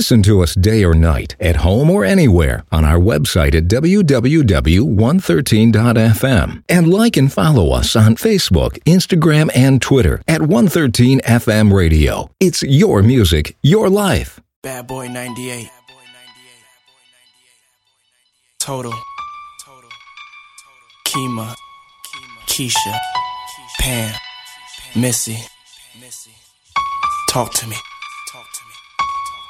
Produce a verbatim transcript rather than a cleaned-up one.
Listen to us day or night, at home or anywhere, on our website at w w w dot one thirteen dot f m. And like and follow us on Facebook, Instagram, and Twitter at one thirteen F M Radio. It's your music, your life. Bad Boy ninety-eight. Total. Kima. Keisha. Pam. Missy. Talk to me. Talk to me.